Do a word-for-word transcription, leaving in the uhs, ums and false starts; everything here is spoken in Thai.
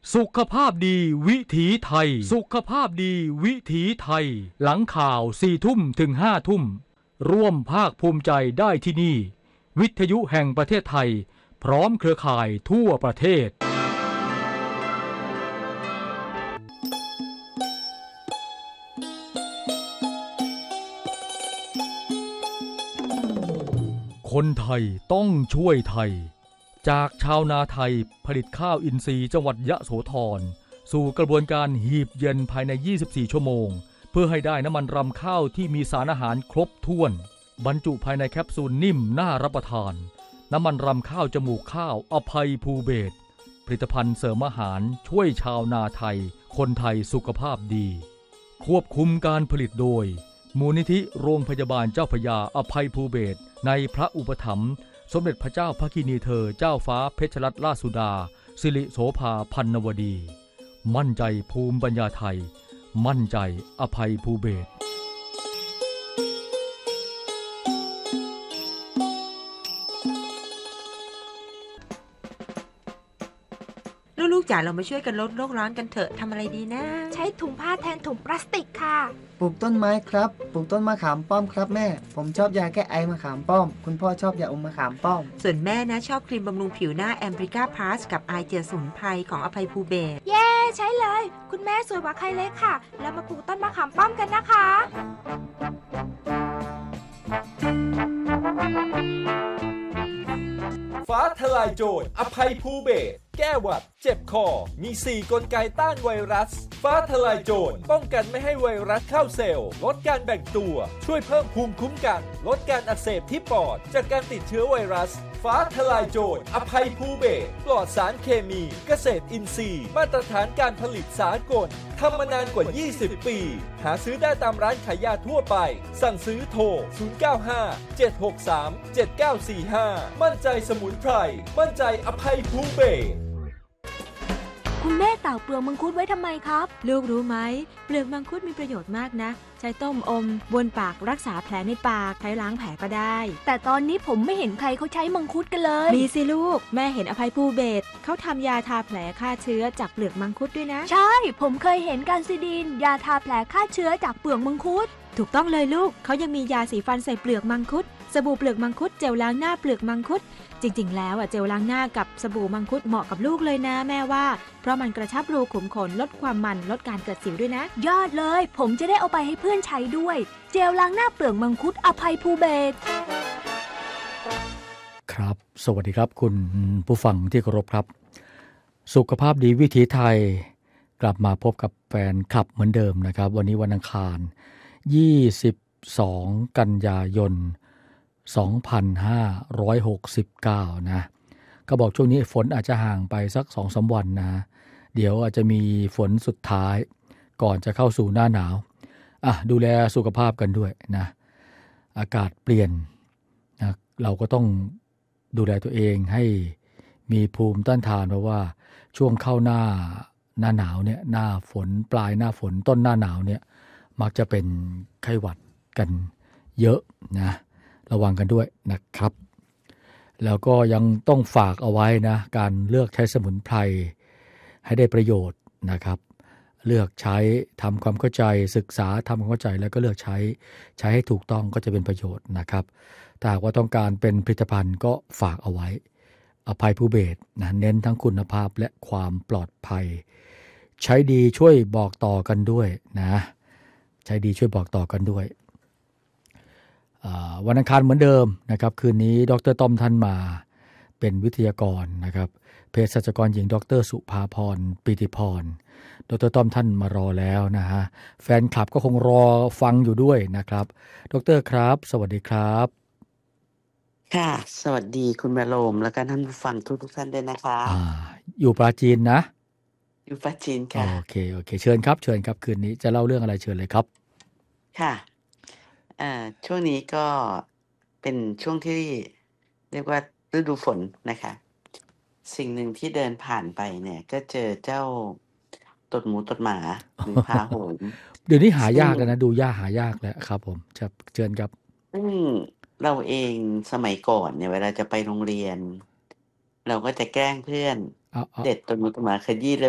สุขภาพดีวิถีไทยสุขภาพดีวิถีไทยหลังข่าวสี่ทุ่มถึงห้าทุ่มร่วมภาคภูมิใจได้ที่นี่วิทยุแห่งประเทศไทยพร้อมเครือข่ายทั่วประเทศคนไทยต้องช่วยไทยจากชาวนาไทยผลิตข้าวอินทรีย์จังหวัดยะโสธรสู่กระบวนการหีบเย็นภายในยี่สิบสี่ชั่วโมงเพื่อให้ได้น้ำมันรำข้าวที่มีสารอาหารครบถ้วนบรรจุภายในแคปซูลนิ่มน่ารับประทานน้ำมันรำข้าวจมูกข้าวอภัยภูเบศรผลิตภัณฑ์เสริมอาหารช่วยชาวนาไทยคนไทยสุขภาพดีควบคุมการผลิตโดยมูลนิธิโรงพยาบาลเจ้าพระยาอภัยภูเบศรในพระอุปถัมภ์สมเด็จพระเจ้าพระกินีเธอเจ้าฟ้าเพชรรัตนราชสุดาสิริโสภาพันนวดีมั่นใจภูมิปัญญาไทยมั่นใจอภัยภูเบศรลูกๆจ๋าเรามาช่วยกันลดโลกร้อนกันเถอะทำอะไรดีนะใช้ถุงผ้าแทนถุงพลาสติกค่ะปลูกต้นไม้ครับปลูกต้นมะขามป้อมครับแม่ผมชอบยาแก้ไอมะขามป้อมคุณพ่อชอบยาอมมะขามป้อมส่วนแม่นะชอบครีมบำรุงผิวหน้าแอมบริก้าพลัสกับไอเจียสมุนไพรของอภัยภูเบศรเย้ใช้เลยคุณแม่สวยกว่าใครเลยค่ะแล้วมาปลูกต้นมะขามป้อมกันนะคะฟ้าทลายโจรอภัยภูเบศรแก้หวัดเจ็บคอมีสี่กลไกต้านไวรัสฟ้าทลายโจรป้องกันไม่ให้ไวรัสเข้าเซลล์ลดการแบ่งตัวช่วยเพิ่มภูมิคุ้มกันลดการอักเสบที่ปอดจากการติดเชื้อไวรัสฟ้าทลายโจรอภัยภูเบศรปลอดสารเคมีเกษตรอินทรีย์มาตรฐานการผลิตสากลทำมานานกว่ายี่สิบปีหาซื้อได้ตามร้านขายยาทั่วไปสั่งซื้อโทรศูนย์ เก้า ห้า เจ็ด หก สาม เจ็ด เก้า สี่ ห้ามั่นใจสมุนไพรมั่นใจอภัยภูเบศรคุณแม่ตากเปลือกมังคุดไว้ทำไมครับลูกรู้ไหมเปลือกมังคุดมีประโยชน์มากนะใช้ต้มอมบนปากรักษาแผลในปากใช้ล้างแผลก็ได้แต่ตอนนี้ผมไม่เห็นใครเขาใช้มังคุดกันเลยมีสิลูกแม่เห็นอภัยภูเบศรเขาทำยาทาแผลฆ่าเชื้อจากเปลือกมังคุดด้วยนะใช่ผมเคยเห็นการซิดีนยาทาแผลฆ่าเชื้อจากเปลือกมังคุดถูกต้องเลยลูกเขายังมียาสีฟันใส่เปลือกมังคุดสบู่เปลือกมังคุดเจลล้างหน้าเปลือกมังคุดจริงๆแล้วอ่ะเจลล้างหน้ากับสบู่มังคุดเหมาะกับลูกเลยนะแม่ว่าเพราะมันกระชับรูขุมขนลดความมันลดการเกิดสิวด้วยนะยอดเลยผมจะได้เอาไปให้เพื่อนใช้ด้วยเจลล้างหน้าเปลือกมังคุดอภัยภูเบศรครับสวัสดีครับคุณผู้ฟังที่เคารพครับสุขภาพดีวิถีไทยกลับมาพบกับแฟนคลับเหมือนเดิมนะครับวันนี้วันอังคารยี่สิบสองกันยายนสองพันห้าร้อยหกสิบเก้านะก็บอกช่วงนี้ฝนอาจจะห่างไปสัก สองถึงสาม วันนะเดี๋ยวอาจจะมีฝนสุดท้ายก่อนจะเข้าสู่หน้าหนาวอ่ะดูแลสุขภาพกันด้วยนะอากาศเปลี่ยนนะเราก็ต้องดูแลตัวเองให้มีภูมิต้านทานเพราะว่าช่วงเข้าหน้าหน้าหนาวเนี่ยหน้าฝนปลายหน้าฝนต้นหน้าหนาวเนี่ยมักจะเป็นไข้หวัดกันเยอะนะระวังกันด้วยนะครับแล้วก็ยังต้องฝากเอาไว้นะการเลือกใช้สมุนไพรให้ได้ประโยชน์นะครับเลือกใช้ทำความเข้าใจศึกษาทำความเข้าใจแล้วก็เลือกใช้ใช้ให้ถูกต้องก็จะเป็นประโยชน์นะครับถ้าหากว่าต้องการเป็นผลิตภัณฑ์ก็ฝากเอาไว้อภัยภูเบศรนะเน้นทั้งคุณภาพและความปลอดภัยใช้ดีช่วยบอกต่อกันด้วยนะใช้ดีช่วยบอกต่อกันด้วยวันอังคารเหมือนเดิมนะครับคืนนี้ดร.ต้อมท่านมาเป็นวิทยากรนะครับเภสัชกรหญิงดร.สุภาพรปิติพรดร.ต้อมท่านมารอแล้วนะฮะแฟนคลับก็คงรอฟังอยู่ด้วยนะครับดร.ครับสวัสดีครับค่ะสวัสดีคุณมาโลมแล้วก็ท่านผู้ฟังทุกทุกท่านด้วยนะคะอ่าอยู่ปราจีนนะอยู่ปราจีนค่ะโอเคโอเคเชิญครับเชิญครับคืนนี้จะเล่าเรื่องอะไรเชิญเลยครับค่ะอ่าช่วงนี้ก็เป็นช่วงที่เรียกว่าฤดูฝนนะคะสิ่งหนึ่งที่เดินผ่านไปเนี่ยก็เจอเจ้าตดหมูตดหมาหรือพาโหงเดี๋ยวนี้หายากแล้วนะดูยากหายากแล้วครับผมจะเชิญครับซึ่งเราเองสมัยก่อนเนี่ยเวลาจะไปโรงเรียนเราก็จะแกล้งเพื่อนเด็ดตดหมูตดหมาขยี้